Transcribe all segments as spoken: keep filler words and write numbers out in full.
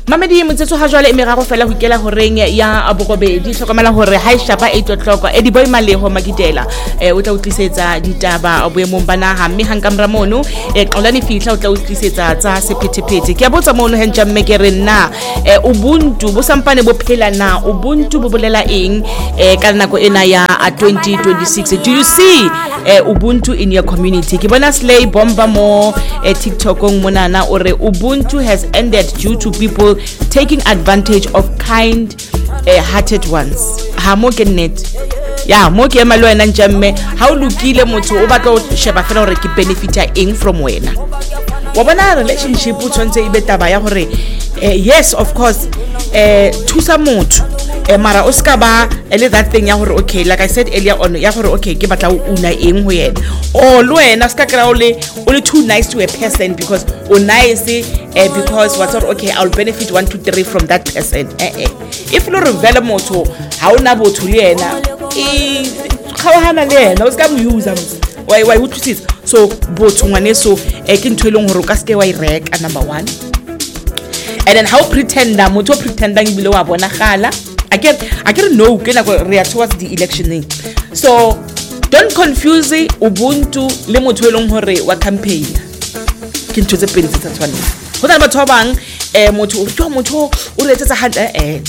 Mamedi motsetso ha jwale e meraro fela ho ikela horeng ya abogobedi hlokomela hore ha e shapa eight o'clock e di boy maleho magidela e o tla utlisetsa ditaba boemong bana ha mme hanga mramono e qolani fihla o tla utlisetsa tsa sephethephethe ke a botsa mono hentja mme ke re nna ubuntu bo sampane bo phela na ubuntu bo bolela eng e ka nako ena ya twenty twenty-six. Do you see ubuntu in your community? Ke bona slay bomba mo TikTok ong monana ore ubuntu has ended due to people taking advantage of kind uh, hearted ones. Ha mo ke net ya mo ke malo ena njamme ha o lokile motho o batla o sheba fela hore ke benefita eng from wena wa bona relationship o tshwantse e be taba ya hore yes of course eh thusa motho eh mara o ska ba ele that thing ya hore okay like I said earlier on ya hore okay ke batla o una eng ho yena o lo wena ska kra o le o le too nice to a person because o nice eh because what's or okay I'll benefit one two three from that person eh eh if lo revela motho ha ona botho le yena e khawahana le yena o ska mo use why why uthusisa so botho ngwane so eh ke ntho eleng hore o ka ske wa ireka number one. And then how pretender motho pretendang ibile wa bona gala I get I get no ke la go re towards the election. So don't confuse ubuntu le motho eleng hore wa campaign ke ntho tse pedi tsa tswana ho tla batho ba bang eh motho o tlo motho o letsetsa ha eh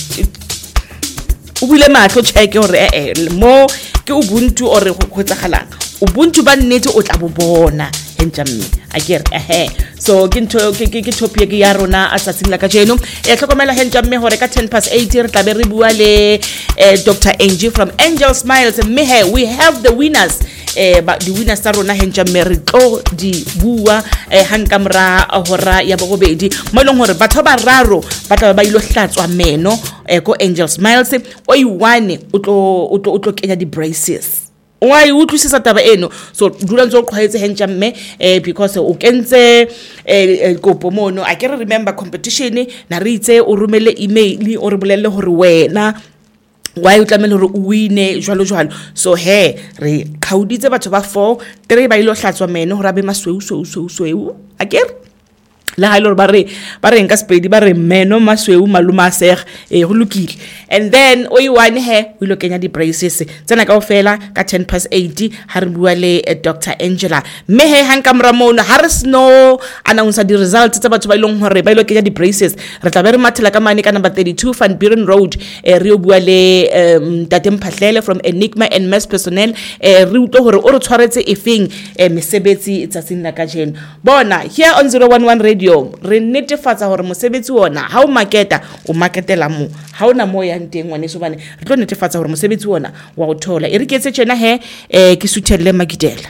o bule matlo check hore eh mo ke ubuntu o re go tsagalang ubuntu ba nnete o tla bo bona henjamme a ke re eh so ke ntho ke ke topic ya rona a tsatsing la ka jeno e tlhokomela henjamme hore ka ten past eight re tla be re bua le Doctor Angie from Angel Smiles mme he we have the winners eh ba di winners tsa rona henjamme re tlo di bua hankamra hora ya bogobedi mo leng hore batho ba raro ba tla ba ilo hlatswa meno ko Angel Smiles o i one o tlo o tlo kenya di braces why utlwisisa taba eno so dula ntse o qhwaetse henjamme eh because o kentse eh kopo mono I can remember competition na re itse o romele email o re bolelle hore wena why o tlamele hore o wine jwalo jwalo so he re khauditse batho ba four three ba ilo hlatswa meno hore abe masweu sweu sweu sweu a ke la ha lo ba re ba re nka spedi ba re meno masweu maluma ser eh ho lokile and then o i one he o lo kenya di braces tsena ka ofela ka ten past eight ha re bua le Doctor Angela me he hanka mramono ha re sno announce di results tsa batho ba ilong hore ba ilo kenya di braces re tla be re mathela ka mane ka number thirty-two Van Buren Road eh re o bua le um, Tate Mphahlele from Enigma and Mass Personnel eh re utlo hore o re tshwaretse efeng eh mesebetsi tsatsing la ka jeno bona here on zero one one radio re netefatsa hore mosebetsi wona ha o marketa o marketela mo ha ona mo ya nteng ngwane so bane re tlo netefatsa hore mosebetsi wona wa o thola e re ketse tjena he eh ke suthelle magidela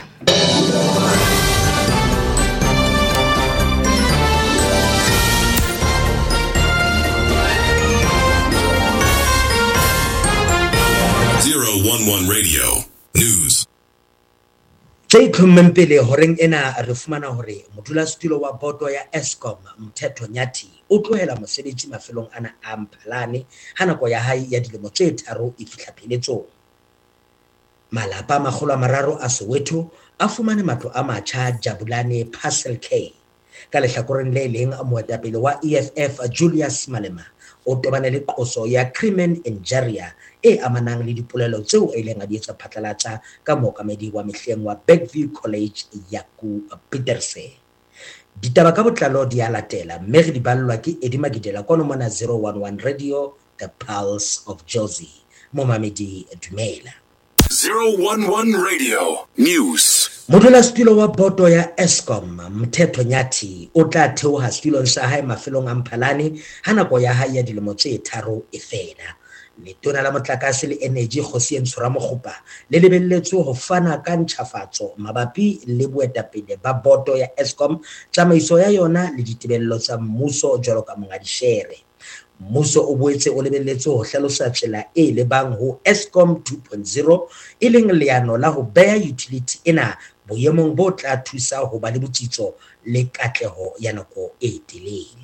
zero one one radio news. Tshaitlhommempele horeng ena re fumana hore modulasetulo wa boto ya Eskom Mthetho Nyati o tlohela mosebetsi mafelong ana a Mphalane ha nako ya hae ya dilemo tse tharo e fihla pheletsong. Malapa makgolo a mararo a Soweto a fumane matlo a matjha Jabulane Parcel K ka lehlakoreng le leng moetapele wa E F F Julius Malema o tobane le qoso ya crimen injuria e amanang le dipolelo tseo e leng a di etsa phatlalatsa ka mookamedi wa mehleng wa Bergview College Yaku Peterse. Ditaba ka botlalo di a latela mme re di ballwa ke Eddie Magidela kono mona zero one one radio the pulse of Josie momamedi dumela zero one one radio news. Modulasetulo wa boto ya Eskom Mthetho Nyati o tla theoha setulong sa hae mafelong a Mphalane ha nako ya hae ya dilemo tse tharo e fela. Letona la motlakase le energy Kgosieng Tshwaramokgopa le lebelletswe ho fana ka ntjhafatso mabapi le boetapele ba boto ya Eskom tsamaiso ya yona le ditebello tsa mmuso jwalo ka monga dishere. Mmuso o boetse o lebelletswe ho hlalosa tsela e lebang ho Eskom two point oh e leng leano la ho beha utility ena boemong bo tla thusa ho ba le botsitso le katleho ya nako e telele.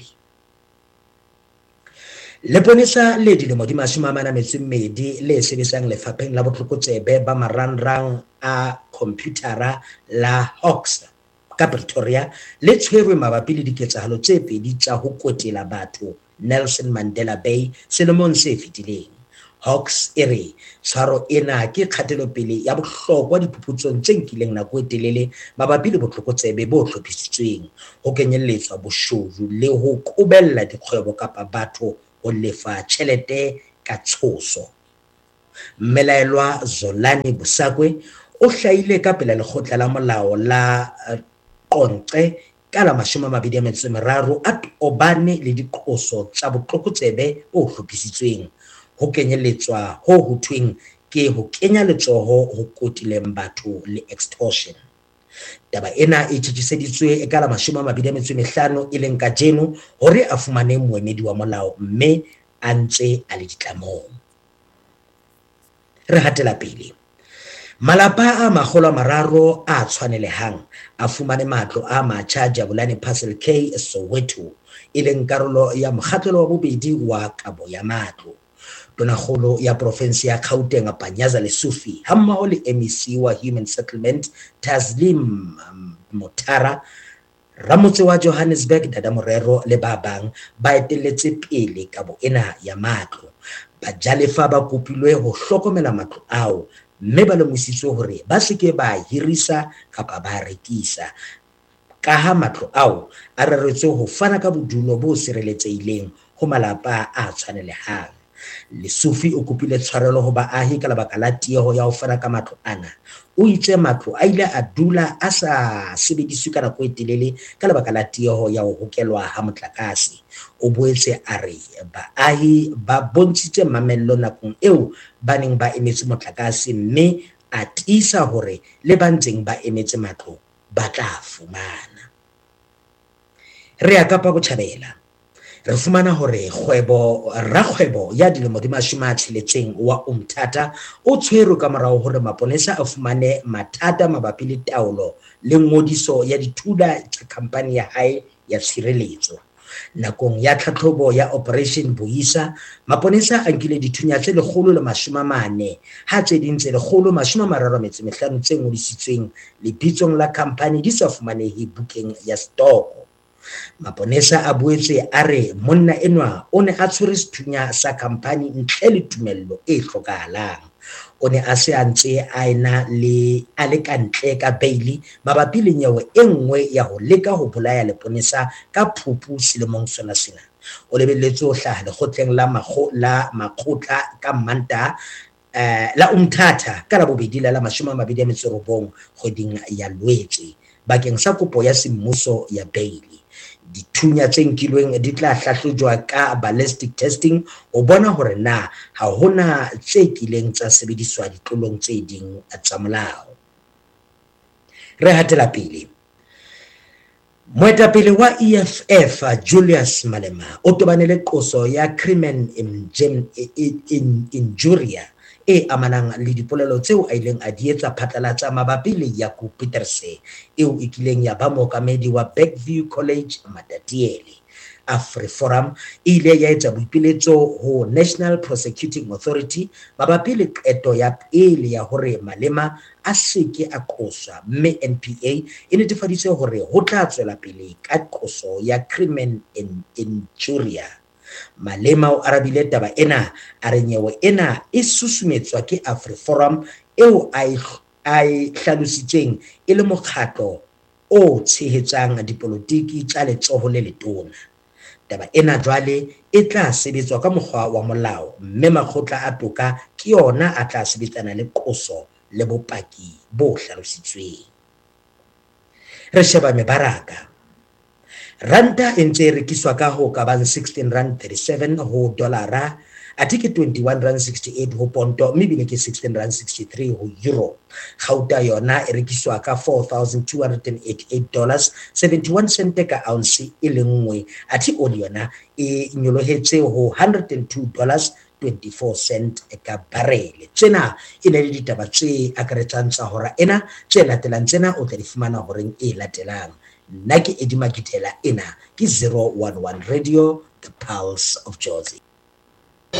Leponesa le dilemo di mashome a mane a metso e mmedi le sebetsang lefapheng la botlokotsebe ba marangrang a computer la Hawks ka Pretoria le tshwerwe mabapi le diketsahalo tse pedi tsa ho kwetela batho Nelson Mandela Bay selemong se fetileng. Hawks e re tshwaro ena ke kgatelopele ya bohlokwa diphuputsong tse nkileng nako e telele mabapi le botlokotsebe bo hlophisitsweng, ho kenyelletswa boshodu le ho qobella dikgwebo kapa batho ho lefa tjhelete ka tshoso. Mmelaelwa Zolani Busakwe o hlahile ka pela lekgotla la molao la Qonce ka la mashome a mabedi a metso e meraro a tobane le diqoso tsa botlokotsebe bo hlophisitsweng, ho kenyelletswa ho hothweng ke ho kenya letsoho ho kotileng batho le extortion. Taba ena e tjhetjiseditswe ka la mashome a mabedi a metso e mehlano e leng kajeno hore a fumane moemedi wa molao mme a ntse a le ditlamong. Re hatela pele. Malapa a makgolo a mararo a tshwanelehang a fumane matlo a matjha Jabulani Parcel K Soweto e leng karolo ya mokgahlelo wa bobedi wa kabo ya matlo. Tonakgolo ya province ya Gauteng Panyaza Lesufi hammoho le M E C wa Human Settlement Taslim Motara, Ramotse wa Johannesburg Dada Morero le ba bang ba etelletse pele kabo ena ya matlo. Bajalefa ba kopilwe ho hlokomela matlo ao mme ba lemohisitswe hore ba seke ba hirisa kapa ba rekisa, ka ha matlo ao a reretswe ho fana ka bodulo bo sireletsehileng ho malapa a tshwanelehang. Lesufi o kopile tshwarelo ho baahi ka lebaka la tieho ya ho fana ka matlo ana. O itse matlo a ile a dula a sa sebediswe ka nako e telele ka lebaka la tieho ya ho hokelwa ha motlakase. O boetse a re baahi ba bontshitse mamello nakong eo ba neng ba emetse motlakase mme a tiisa hore le ba ntseng ba emetse matlo ba tla fumana. Re a Kapa Botjhabela. Re fumana hore kgwebo rakgwebo ya dilemo di mashome a tsheletseng wa Umtata o tshwerwe ka morao hore maponesa a fumane mathata mabapi le taolo le ngodiso ya dithuda tsa khampani ya hae ya tshireletso. Nakong ya tlhatlhobo ya Operation Boisa, maponesa a nkile dithunya tse lekgolo le mashome a mane ha tse ding tse lekgolo mashome a mararo a metso e mehlano tse ngodisitsweng lebitsong la khampani di sa fumanehe bukeng ya stoko. Maponesa a boetse a re monna enwa o ne a tshwere sethunya sa khampani ntle le tumello e hlokahalang. O ne a se a ntse a ena le a le ka ntle ka beili mabapi le nyewe e nngwe ya ho leka ho bolaya leponesa ka Phupu selemong sona sena. O lebelletse ho hlaha lekgotleng la la makgotla ka Mantaha eh la Umtata ka la bobedi la mashome a mabedi a metso e robong kgweding ya Lwetse bakeng sa kopo ya semmuso ya beili. Dithunya tse nkilweng di tla hlahlojwa ka ballistic testing o bona hore na ha hona tse kileng tsa sebediswa ditlolong tse ding tsa molao. Re hatela pele. Moetapele wa E F F Julius Malema o tobane le qoso ya crimen injuria e amanang le dipolelo tseo a ileng a di etsa phatlalatsa mabapi le Jaco Pieterse eo e kileng ya ba mookamedi wa Bergview College Matatiele. AfriForum e ile ya etsa boipiletso ho National Prosecuting Authority mabapi le qeto ya pele ya hore Malema a seke a qoswa, mme N P A e netefaditse hore ho tla tswela pele ka qoso ya crimen injuria. Malema o arabile taba ena a re nyewe ena e susumetswa ke AfriForum eo a e hlalositseng e le mokgatlo o tshehetsang dipolotiki tsa letsoho le letona. Taba ena jwale e tla sebetswa ka mokgwa wa molao mme makgotla a toka ke yona a tla sebetsana le qoso le bopaki bo hlalositsweng. Re sheba mebaraka. Ranta e ntse e rekiswa ka ho ka bang sixteen rand thirty-seven ho dolara, athe ke twenty-one rand sixty-eight ho ponto, mme bile ke sixteen rand sixty-three ho euro. Gauta yona e rekiswa ka four thousand two hundred eighty-eight dollars seventy-one cent ka ounce e le nngwe, athe oli yona e nyolohetse ho one hundred two dollars twenty-four cent ka barele. Tsena e ne le ditaba tse akaretsang tsa hora ena, tse latelang tsena o tla di fumana horeng e latelang. Nna ke Eddie Makitela, ena ke zero one one Radio, the Pulse of Jozi.